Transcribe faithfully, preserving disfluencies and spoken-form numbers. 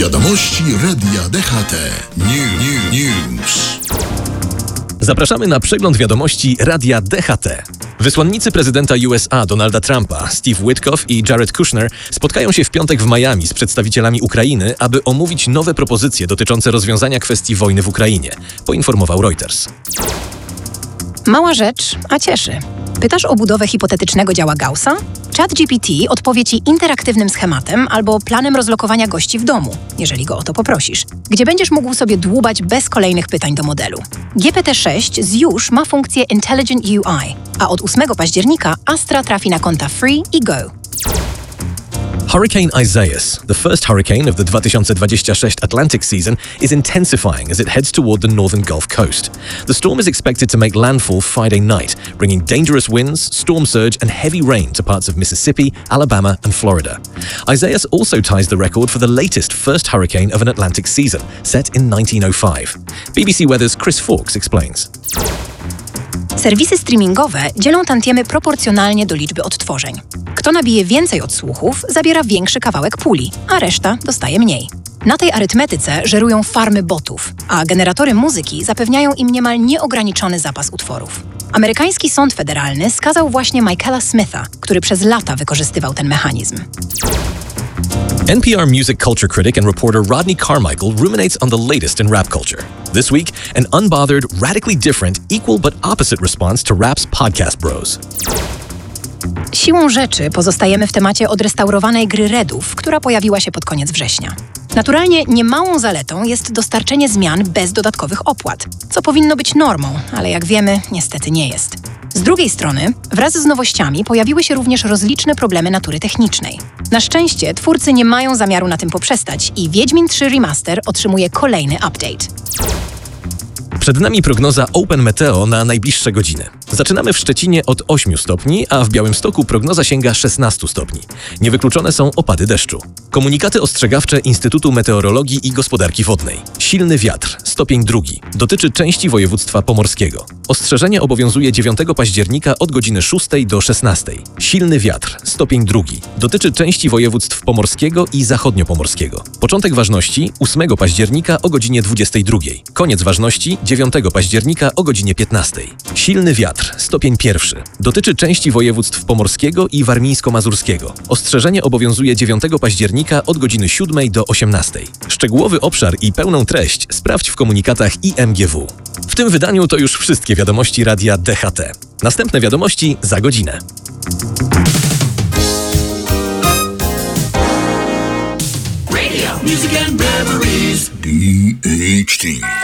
Wiadomości Radia D H T. New, new, news. Zapraszamy na przegląd wiadomości Radia D H T. Wysłannicy prezydenta U S A Donalda Trumpa, Steve Witkoff i Jared Kushner spotkają się w piątek w Miami z przedstawicielami Ukrainy, aby omówić nowe propozycje dotyczące rozwiązania kwestii wojny w Ukrainie, poinformował Reuters. Mała rzecz, a cieszy. Pytasz o budowę hipotetycznego działa Gaussa? ChatGPT odpowie Ci interaktywnym schematem albo planem rozlokowania gości w domu, jeżeli go o to poprosisz, gdzie będziesz mógł sobie dłubać bez kolejnych pytań do modelu. G P T sześć z już ma funkcję Intelligent U I, a od ósmego października Astra trafi na konta Free i Go. Hurricane Isaias, the first hurricane of the dwa tysiące dwudziestego szóstego Atlantic season, is intensifying as it heads toward the northern Gulf Coast. The storm is expected to make landfall Friday night, bringing dangerous winds, storm surge, and heavy rain to parts of Mississippi, Alabama, and Florida. Isaias also ties the record for the latest first hurricane of an Atlantic season, set in nineteen oh five. B B C Weather's Chris Fawkes explains. Serwisy streamingowe dzielą tantiemy proporcjonalnie do liczby odtworzeń. Kto nabije więcej odsłuchów, zabiera większy kawałek puli, a reszta dostaje mniej. Na tej arytmetyce żerują farmy botów, a generatory muzyki zapewniają im niemal nieograniczony zapas utworów. Amerykański sąd federalny skazał właśnie Michaela Smitha, który przez lata wykorzystywał ten mechanizm. N P R music culture critic and reporter Rodney Carmichael ruminates on the latest in rap culture. This week, an unbothered, radically different, equal but opposite response to rap's podcast bros. Siłą rzeczy pozostajemy w temacie odrestaurowanej gry Redów, która pojawiła się pod koniec września. Naturalnie niemałą zaletą jest dostarczenie zmian bez dodatkowych opłat, co powinno być normą, ale jak wiemy, niestety nie jest. Z drugiej strony, wraz z nowościami pojawiły się również rozliczne problemy natury technicznej. Na szczęście twórcy nie mają zamiaru na tym poprzestać i Wiedźmin trzy Remaster otrzymuje kolejny update. Przed nami prognoza Open Meteo na najbliższe godziny. Zaczynamy w Szczecinie od ośmiu stopni, a w Białymstoku prognoza sięga szesnastu stopni. Niewykluczone są opady deszczu. Komunikaty ostrzegawcze Instytutu Meteorologii i Gospodarki Wodnej. Silny wiatr, stopień drugi. Dotyczy części województwa pomorskiego. Ostrzeżenie obowiązuje dziewiątego października od godziny szóstej do szesnastej. Silny wiatr, stopień drugi. Dotyczy części województw pomorskiego i zachodniopomorskiego. Początek ważności ósmego października o godzinie dwudziestej drugiej. Koniec ważności dziewiątego października o godzinie piętnastej. Silny wiatr, stopień pierwszy. Dotyczy części województw pomorskiego i warmińsko-mazurskiego. Ostrzeżenie obowiązuje dziewiątego października od godziny siódmej do osiemnastej. Szczegółowy obszar i pełną treść sprawdź w komunikatach I M G W. W tym wydaniu to już wszystkie wiadomości Radia D H T. Następne wiadomości za godzinę. Radio Music and Memories. D H T.